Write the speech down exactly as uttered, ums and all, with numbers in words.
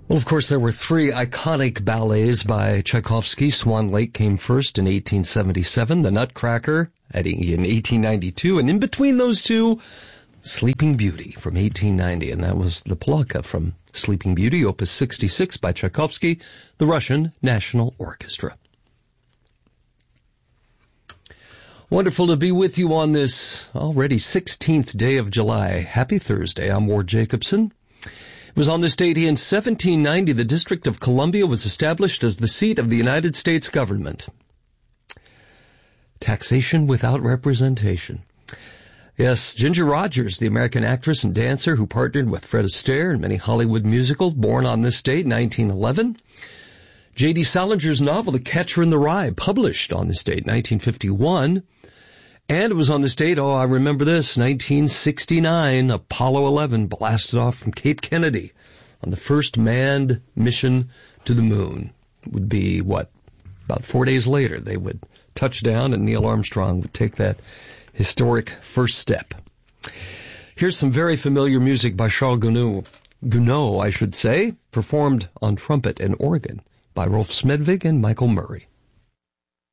Well, of course, there were three iconic ballets by Tchaikovsky. Swan Lake came first in eighteen seventy-seven, The Nutcracker in eighteen ninety-two, and in between those two, Sleeping Beauty from eighteen ninety, and that was the Polka from Sleeping Beauty, Opus sixty-six by Tchaikovsky, the Russian National Orchestra. Wonderful to be with you on this already sixteenth day of July. Happy Thursday. I'm Ward Jacobson. It was on this date in seventeen ninety the District of Columbia was established as the seat of the United States government. Taxation without representation. Yes, Ginger Rogers, the American actress and dancer who partnered with Fred Astaire in many Hollywood musicals, born on this date, nineteen eleven. J D Salinger's novel, The Catcher in the Rye, published on this date, nineteen fifty-one. And it was on this date, oh, I remember this, nineteen sixty-nine, Apollo eleven blasted off from Cape Kennedy on the first manned mission to the moon. It would be, what, about four days later they would touch down and Neil Armstrong would take that historic first step. Here's some very familiar music by Charles Gounod, Gounod, I should say, performed on trumpet and organ by Rolf Smedvig and Michael Murray.